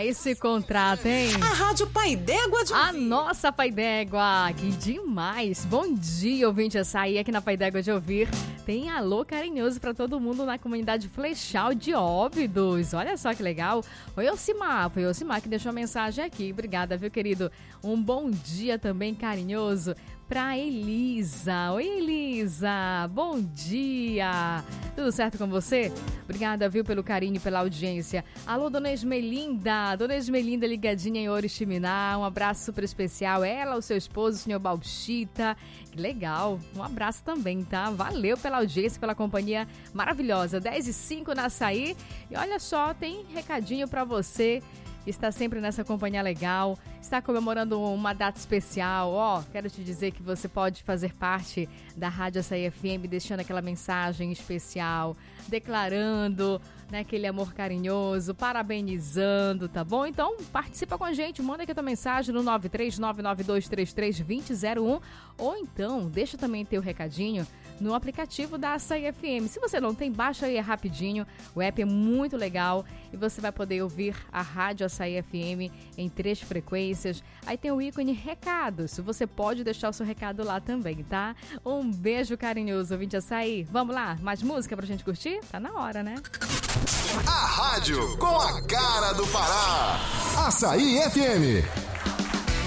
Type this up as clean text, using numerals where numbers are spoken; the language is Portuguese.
esse contrato, hein? A Rádio Pai d'Égua de A ouvir. nossa Pai d'Égua, que demais! Bom dia, ouvinte açaí, aqui na Pai d'Égua de ouvir. Tem alô carinhoso pra todo mundo na comunidade Flechal de Óbidos. Olha só que legal. Foi o Simar que deixou a mensagem aqui. Obrigada, viu, querido? Um bom dia também carinhoso pra Elisa. Oi, Elisa. Bom dia. Tudo certo com você? Obrigada, viu, pelo carinho e pela audiência. Alô, Dona Esmelinda. Dona Esmelinda ligadinha em Oriximiná. Um abraço super especial. Ela, o seu esposo, o senhor Bauchita. Que legal. Um abraço também, tá? Valeu pela audiência, pela companhia maravilhosa. 10h05 na Açaí. E olha só, tem recadinho pra você. Está sempre nessa companhia legal, está comemorando uma data especial. Quero te dizer que você pode fazer parte da Rádio Açaí FM, deixando aquela mensagem especial, declarando, né, aquele amor carinhoso, parabenizando, tá bom? Então, participa com a gente, manda aqui a tua mensagem no 93992332001 ou então, deixa também teu recadinho no aplicativo da Açaí FM. Se você não tem, baixa aí rapidinho, o app é muito legal e você vai poder ouvir a Rádio Açaí FM em 3 frequências. Aí tem o ícone recados, você pode deixar o seu recado lá também, tá? Um beijo carinhoso, ouvinte Açaí. Vamos lá, mais música pra gente curtir? Tá na hora, né? A rádio com a cara do Pará. Açaí FM.